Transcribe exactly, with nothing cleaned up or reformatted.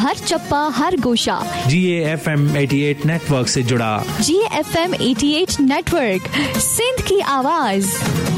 हर चप्पा हर गोशा। जी A F M अठासी network से जुड़ा। जी ए एफ एम अठासी नेटवर्क, सिंध की आवाज।